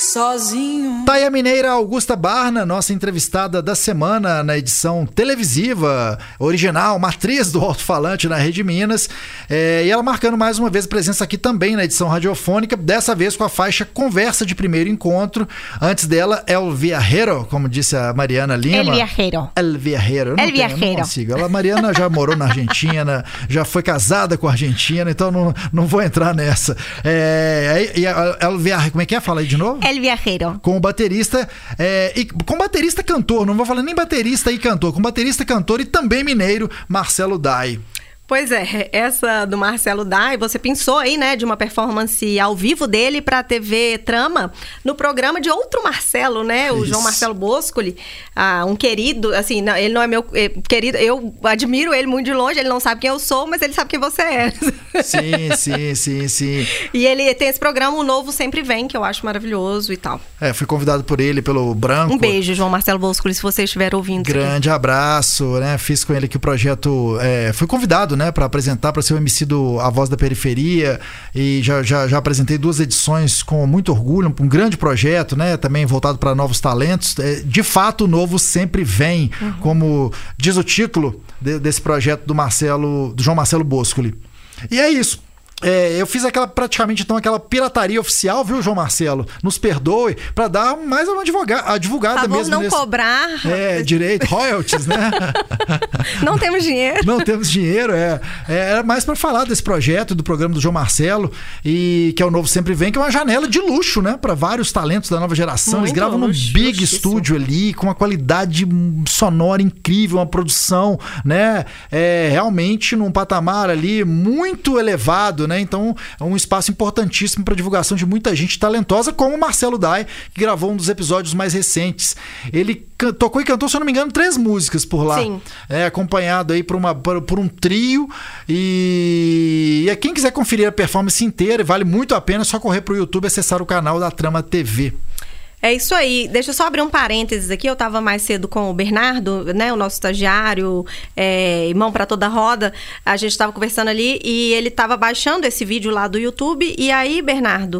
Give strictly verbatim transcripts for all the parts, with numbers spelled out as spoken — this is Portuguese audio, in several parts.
sozinho. Tá aí a mineira Augusta Barna, nossa entrevistada da semana na edição televisiva, original, matriz do alto-falante na Rede Minas. É, e ela marcando mais uma vez presença aqui também na edição radiofônica, dessa vez com a faixa Conversa de Primeiro Encontro. Antes dela, El Viajero, como disse a Mariana Lima. El Viajero. El Viajero. Eu não El tenho, Viajero. eu não consigo. Ela, a Mariana já morou na Argentina, já foi casada com a Argentina, então não, não vou entrar nessa. É, e El Viajero, como é que é? Fala aí de novo. El Viajero. Com o baterista, é, e, com baterista cantor, não vou falar nem baterista e cantor, com baterista cantor e também mineiro, Marcelo Dai. Pois é, essa do Marcelo Dai, você pensou aí, né, de uma performance ao vivo dele para a T V Trama, no programa de outro Marcelo, né, o Isso. João Marcelo Boscoli, ah, um querido, assim, não, ele não é meu é, querido, eu admiro ele muito de longe, ele não sabe quem eu sou, mas ele sabe quem você é. Sim, sim, sim, sim. E ele tem esse programa, o Novo Sempre Vem, que eu acho maravilhoso e tal. É, fui convidado por ele, pelo Branco. Um beijo, João Marcelo Boscoli, se você estiver ouvindo. Grande abraço, né? Fiz com ele aqui o projeto. É, fui convidado, né, para apresentar, para ser o M C do A Voz da Periferia. E já, já, já apresentei duas edições com muito orgulho, um, um grande projeto, né? Também voltado para novos talentos. É, de fato, o novo sempre vem, uhum. como diz o título de, desse projeto do Marcelo, do João Marcelo Boscoli. E é isso. É, eu fiz aquela, praticamente então aquela pirataria oficial, viu, João Marcelo? Nos perdoe, para dar mais uma advogada, a divulgada Por favor, mesmo. não nesse... cobrar. É, direito, royalties, né? Não temos dinheiro. Não temos dinheiro, é. é era mais para falar desse projeto, do programa do João Marcelo, e que é o Novo Sempre Vem, que é uma janela de luxo, né? Para vários talentos da nova geração. Muito Eles gravam num luxo, big luxíssimo. estúdio ali, com uma qualidade sonora incrível, uma produção, né? É, realmente num patamar ali muito elevado, né? Então é um espaço importantíssimo para divulgação de muita gente talentosa, como o Marcelo Dai, que gravou um dos episódios mais recentes. Ele can- tocou e cantou, se eu não me engano, três músicas por lá. Sim. É, acompanhado aí por, uma, por, por um trio. E... e quem quiser conferir a performance inteira, vale muito a pena, é só correr pro YouTube e acessar o canal da Trama T V. É isso aí. Deixa eu só abrir um parênteses aqui. Eu estava mais cedo com o Bernardo, né, o nosso estagiário, é, irmão para toda roda. A gente estava conversando ali e ele estava baixando esse vídeo lá do YouTube. E aí, Bernardo,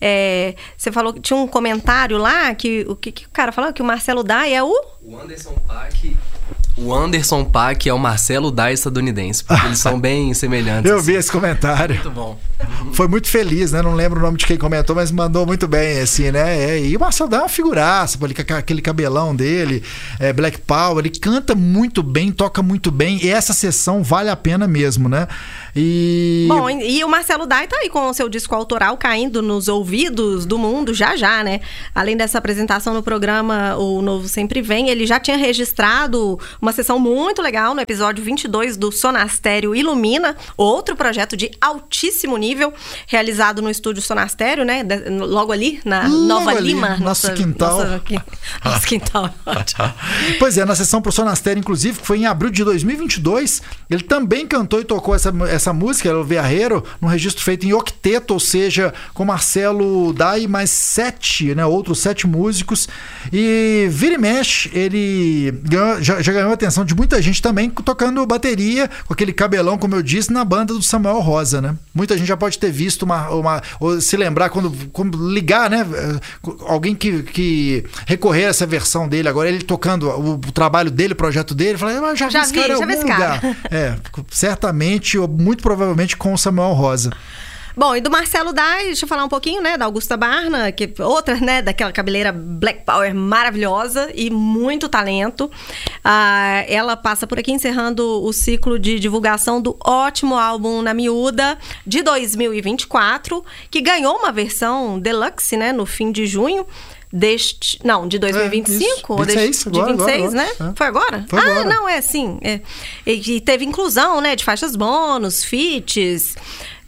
é, você falou que tinha um comentário lá que o que, que o cara falou? Que o Marcelo Dai é o... O Anderson Paak... O Anderson Paak é o Marcelo Dai estadunidense, porque eles são bem semelhantes. Eu assim. vi esse comentário. Muito bom. Foi muito feliz, né? Não lembro o nome de quem comentou, mas mandou muito bem, assim, né? É, e o Marcelo Dai é uma figuraça, pô, ele, com aquele cabelão dele, é, Black Power, ele canta muito bem, toca muito bem, e essa sessão vale a pena mesmo, né? E... Bom, e o Marcelo Dai tá aí com o seu disco autoral caindo nos ouvidos do mundo já já, né? Além dessa apresentação no programa O Novo Sempre Vem, ele já tinha registrado uma sessão muito legal no episódio vinte e dois do Sonastério Ilumina, outro projeto de altíssimo nível, realizado no estúdio Sonastério, né? De, logo ali, na Logo Nova ali, Lima. nosso nossa, quintal. Nossa, que, nosso quintal. Pois é, na sessão pro Sonastério, inclusive, que foi em abril de dois mil e vinte e dois, ele também cantou e tocou essa, essa música, El Viajero, num registro feito em octeto, ou seja, com Marcelo Dai e mais sete, né, outros sete músicos. E vira e mexe, ele ganhou, já, já ganhou a atenção de muita gente também, tocando bateria, com aquele cabelão, como eu disse, na banda do Samuel Rosa, né? Muita gente já pode ter visto uma... uma ou se lembrar, quando, quando ligar, né? Alguém que, que recorrer a essa versão dele agora, ele tocando o, o trabalho dele, o projeto dele, fala, ah, já, Já vi esse vi, cara em já algum vi esse cara. lugar. É, certamente, ou muito provavelmente com o Samuel Rosa. Bom, e do Marcelo Dai, deixa eu falar um pouquinho, né, da Augusta Barna, que outra, né, daquela cabeleira Black Power maravilhosa e muito talento. Ah, ela passa por aqui encerrando o ciclo de divulgação do ótimo álbum Na Miúda, de dois mil e vinte e quatro, que ganhou uma versão deluxe, né, no fim de junho. Deste. Não, de dois mil e vinte e cinco? É, ou vinte e seis, deste, agora, de vinte e seis, agora, né? agora. Foi agora? Foi ah, agora. não, é sim. É. E, e teve inclusão, né? De faixas bônus, feats.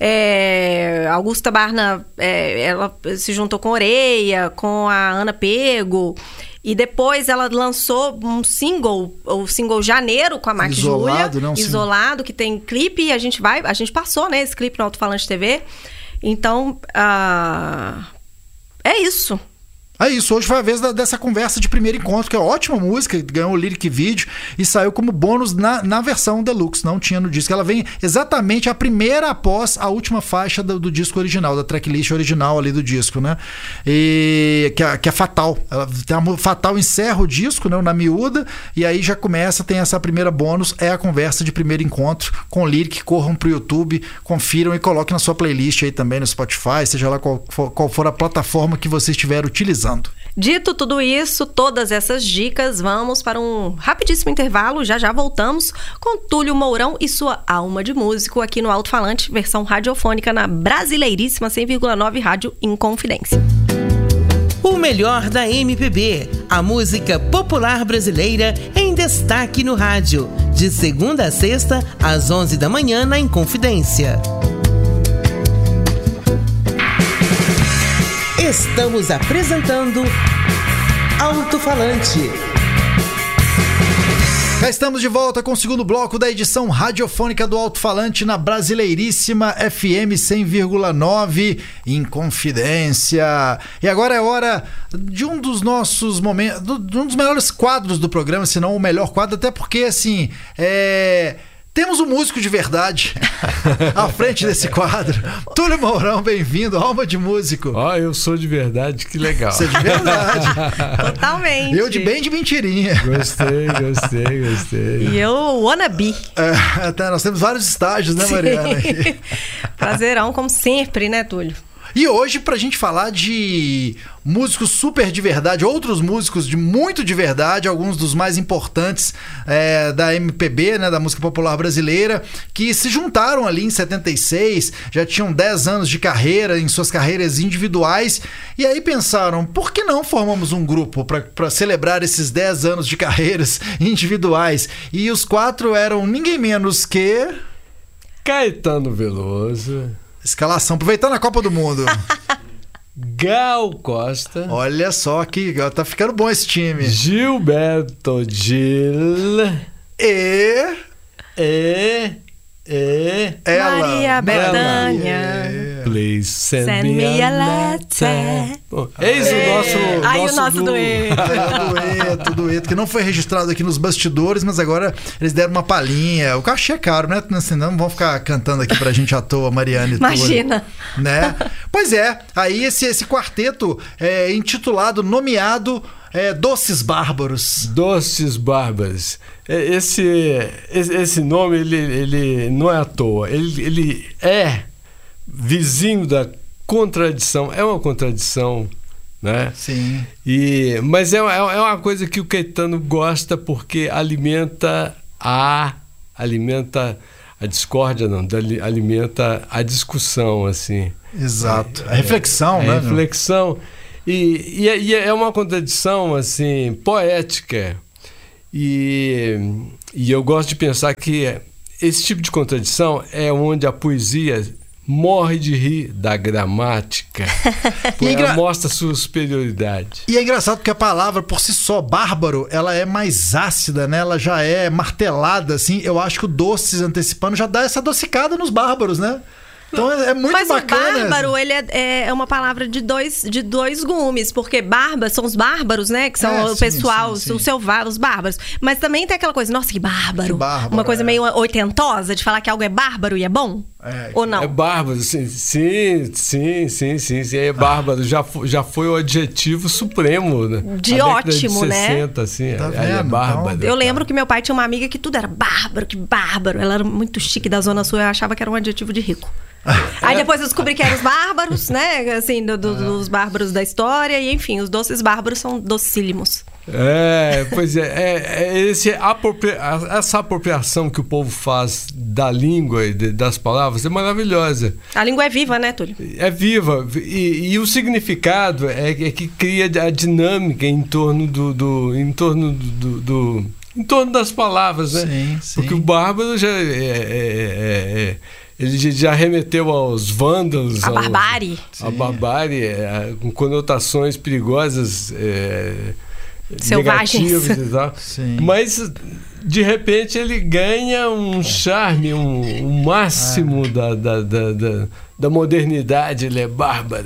É, Augusta Barna, é, ela se juntou com Oreia, com a Ana Pego. E depois ela lançou um single, o single Janeiro com a Max Isolado, Júlia. não, Isolado, que tem clipe. E a gente vai. A gente passou, né? Esse clipe no Alto Falante T V. Então, ah, é isso. É isso, hoje foi a vez da, dessa conversa de primeiro encontro, que é ótima música, ganhou o Lyric Video e saiu como bônus na, na versão deluxe, não tinha no disco. Ela vem exatamente a primeira após a última faixa do, do disco original, da tracklist original ali do disco, né? E, que, é, que é Fatal. Ela, tem a Fatal encerra o disco, né, na miúda, e aí já começa, tem essa primeira bônus, é a conversa de primeiro encontro com o Lyric. Corram pro YouTube, confiram e coloquem na sua playlist aí também no Spotify, seja lá qual for, qual for a plataforma que você estiver utilizando. Dito tudo isso, todas essas dicas, vamos para um rapidíssimo intervalo. Já já voltamos com Túlio Mourão e sua Alma de Músico aqui no Alto Falante, versão radiofônica na brasileiríssima cem vírgula nove Rádio Inconfidência. O melhor da M P B, a música popular brasileira em destaque no rádio, de segunda a sexta, às onze da manhã na Inconfidência. Estamos apresentando Alto Falante. Já estamos de volta com o segundo bloco da edição radiofônica do Alto Falante na brasileiríssima F M cem vírgula nove Inconfidência. E agora é hora de um dos nossos momentos, de um dos melhores quadros do programa, se não o melhor quadro, até porque assim, é... temos um músico de verdade à frente desse quadro. Túlio Mourão, bem-vindo, Alma de Músico. Ó, oh, eu sou de verdade, que legal. Você é de verdade. Totalmente. Eu de bem de mentirinha. Gostei, gostei, gostei. E eu, wannabe. É, até nós temos vários estágios, né, Mariana? Prazerão, como sempre, né, Túlio? E hoje, pra gente falar de músicos super de verdade, outros músicos de muito de verdade, alguns dos mais importantes é, da M P B, né, da música popular brasileira, que se juntaram ali em setenta e seis, já tinham dez anos de carreira, em suas carreiras individuais, e aí pensaram, por que não formamos um grupo para celebrar esses dez anos de carreiras individuais? E os quatro eram ninguém menos que... Caetano Veloso. Escalação, aproveitando a Copa do Mundo. Gal Costa. Olha só que tá ficando bom esse time. Gilberto Gil. E... E... E... Ela. Maria Bethânia. Please send, Send me, me a a letter. letter. Bom, eis o nosso... Aí nosso o nosso du... dueto. É, dueto, dueto, que não foi registrado aqui nos bastidores, mas agora eles deram uma palhinha. O cachê é caro, né? Assim, não vão ficar cantando aqui pra gente à toa, Mariana e Imagina. Túlio, né? Pois é, aí esse, esse quarteto é intitulado, nomeado é, Doces Bárbaros. Doces Bárbaros. Esse, esse nome, ele, ele não é à toa. Ele, ele é vizinho da contradição. É uma contradição, né? Sim. E, mas é, é uma coisa que o Caetano gosta porque alimenta a... Alimenta a discórdia, não. Alimenta a discussão, assim. Exato. A reflexão, é, né? A reflexão. E, e, e é uma contradição, assim, poética. E, e eu gosto de pensar que esse tipo de contradição é onde a poesia morre de rir da gramática. E é engra... Ela mostra sua superioridade. E é engraçado porque a palavra por si só, bárbaro, ela é mais ácida, né? Ela já é martelada, assim. Eu acho que o Doces, antecipando, já dá essa adocicada nos bárbaros, né? Então é, é muito Mas bacana. Mas o bárbaro, ele é, é uma palavra de dois, de dois gumes, porque bárbaros são os bárbaros, né? Que são É, o sim, pessoal, sim, sim. os selvagens, os bárbaros. Mas também tem aquela coisa, nossa, que bárbaro. Que bárbaro, uma coisa é. meio oitentosa, de falar que algo é bárbaro e é bom? É, Ou não? É bárbaro, sim, sim, sim, sim, sim, sim, é bárbaro. Já foi, já foi o adjetivo supremo, né? De A década ótimo, de né? sessenta, assim, Tá aí é vendo? bárbaro. Então, Eu lembro que meu pai tinha uma amiga que tudo era bárbaro, que bárbaro. Ela era muito chique da Zona Sul, eu achava que era um adjetivo de rico. Aí depois eu descobri que eram os bárbaros, né? Assim, do, do, dos bárbaros da história. E enfim, os doces bárbaros são docílimos. É, pois é, é, é esse apropria, essa apropriação que o povo faz da língua e de, das palavras é maravilhosa. A língua é viva, né, Túlio? É viva. E, e o significado é, é que cria a dinâmica em torno do, do, em torno do, do em torno das palavras, né? Sim, sim. Porque o bárbaro já é, é, é, é ele já remeteu aos vândalos, A aos, barbárie. a barbárie, é, com conotações perigosas, é, Selvagens. negativas e tal. Sim. Mas de repente ele ganha um charme, um, um máximo É. da, da, da, da, da modernidade. Ele é bárbaro.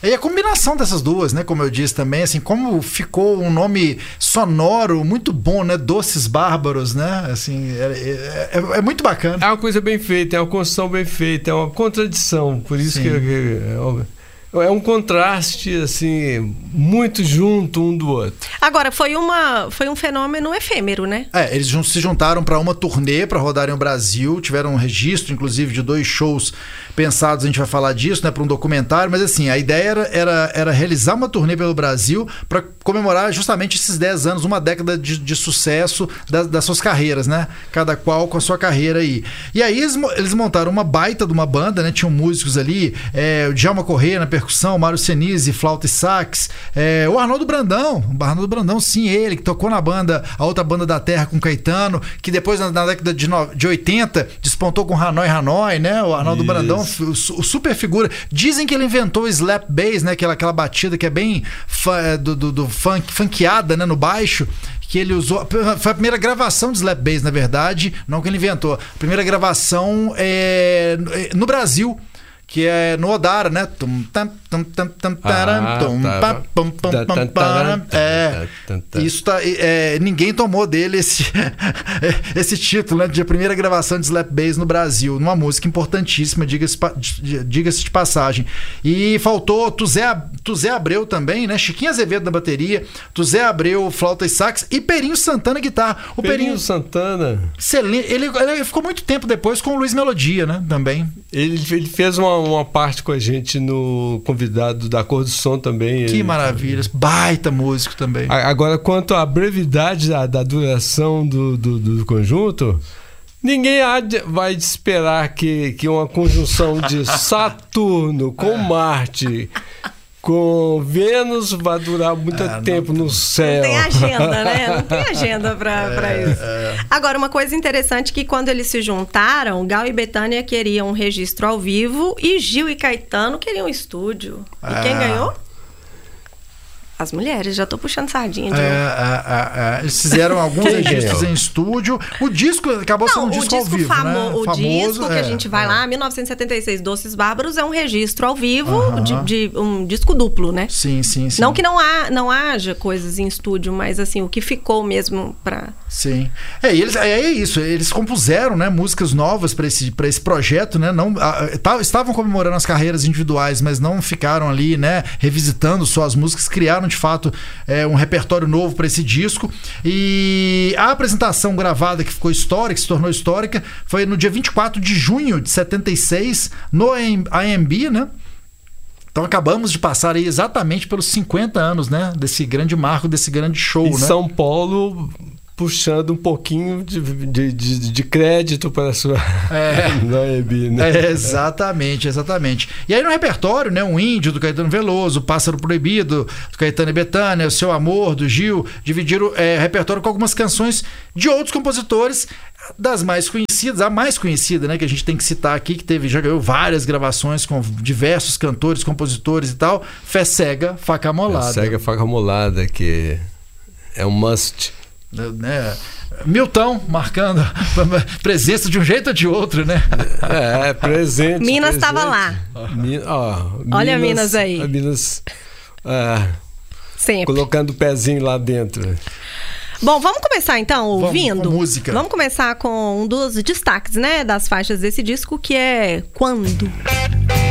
E a combinação dessas duas, né? Como eu disse também, assim, como ficou um nome sonoro muito bom, né? Doces Bárbaros, né? Assim, é, é, é muito bacana. É uma coisa bem feita, é uma construção bem feita, é uma contradição. Por isso Sim. que... É, é um contraste, assim, muito junto um do outro. Agora, foi, uma, foi um fenômeno efêmero, né? É, eles se juntaram para uma turnê para rodarem o Brasil, tiveram um registro, inclusive, de dois shows pensados, a gente vai falar disso, né, para um documentário, mas assim, a ideia era, era, era realizar uma turnê pelo Brasil para comemorar justamente esses dez anos, uma década de, de sucesso das, das suas carreiras, né? Cada qual com a sua carreira aí. E aí eles, eles montaram uma baita de uma banda, né? Tinham músicos ali, é, o Djalma Corrêa na percussão, Mário Senise, flauta e sax, é, o Arnaldo Brandão, o Arnaldo Brandão, sim, ele que tocou na banda, a outra banda da Terra com Caetano, que depois na, na década de, no, de oitenta despontou com Hanoi Hanoi, né? O Arnaldo Isso. Brandão, o, o super figura. Dizem que ele inventou o slap bass, né? Aquela, aquela batida que é bem do, do, do funk, funkeada, né? No baixo, que ele usou. Foi a primeira gravação de slap bass, na verdade, não que ele inventou. A primeira gravação é, no Brasil, que é no Odara, né? É, isso tá, é, ninguém tomou dele esse, esse título, né? De primeira gravação de slap bass no Brasil, numa música importantíssima, diga-se diga-se de passagem. E faltou Tuzé, Tuzé Abreu também, né? Chiquinho Azevedo na bateria, Tuzé Abreu, flauta e sax, e Perinho Santana guitarra. O Perinho, Perinho Santana. Excelente. Ele, ele ficou muito tempo depois com o Luiz Melodia, né? Também. Ele, ele fez uma, uma parte com a gente no convidado da Cor do Som também. Que ele, maravilha. Baita músico também. Agora, quanto à brevidade da, da duração do, do, do conjunto, ninguém há de, vai esperar que, que uma conjunção de Saturno com Marte, com Vênus, vai durar muito é, tempo não, no céu. Não tem agenda, né? Não tem agenda pra, é, pra isso. É. Agora, uma coisa interessante é que quando eles se juntaram, Gal e Bethânia queriam um registro ao vivo e Gil e Caetano queriam um estúdio. E é. quem ganhou? As mulheres, já tô puxando sardinha de é, é, é, é. Eles fizeram alguns registros em estúdio. O disco acabou sendo um disco, disco ao vivo, famo, né? O Famoso, disco é, que a gente vai é. lá, mil novecentos e setenta e seis, Doces Bárbaros, é um registro ao vivo uh-huh. de, de um disco duplo, né? Sim, sim, sim. Não que não, há, não haja coisas em estúdio, mas assim, o que ficou mesmo pra... Sim. É, e eles, é, é isso, eles compuseram, né, músicas novas para esse, pra esse projeto, né? Não, a, tá, estavam comemorando as carreiras individuais, mas não ficaram ali, né, revisitando suas músicas, criaram de fato é, um repertório novo para esse disco. E a apresentação gravada que ficou histórica, que se tornou histórica, foi no dia vinte e quatro de junho de setenta e seis, no A M B, né? Então acabamos de passar aí exatamente pelos cinquenta anos, né? Desse grande marco, desse grande show, em né? São Paulo, puxando um pouquinho de, de, de, de crédito para a sua é, no A M B, né? É, exatamente, exatamente. E aí no repertório, né, um Índio do Caetano Veloso, Pássaro Proibido do Caetano e Bethânia, O Seu Amor do Gil, dividiram é, repertório com algumas canções de outros compositores, das mais conhecidas, a mais conhecida, né, que a gente tem que citar aqui, que teve, já ganhou várias gravações com diversos cantores, compositores e tal, Fé Cega, Faca Molada. Fé Cega, Faca Molada, que é um must. Né? Milton marcando presença de um jeito ou de outro, né? É, presente. Minas estava lá. Mi, ó, Olha Minas, Minas aí. Minas é, sempre colocando o pezinho lá dentro. Bom, vamos começar então ouvindo? Vamos, com música. Vamos começar com um dos destaques, né, das faixas desse disco, que é Quando.